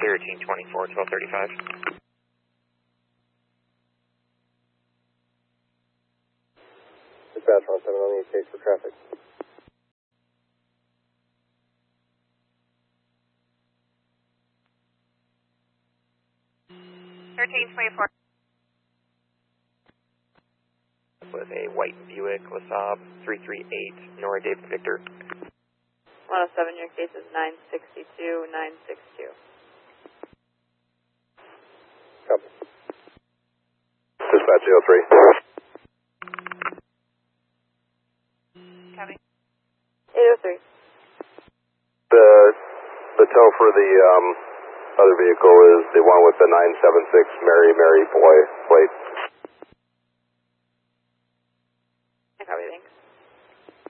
1324, 1235. Dispatch 17 on the case for traffic. With a white Buick LeSabre 338, Nora David Victor. 107, your case is 962, 962. Copy. Dispatch 03. Copy. 803. The tow for the other vehicle is the one with the 976 Mary Boy.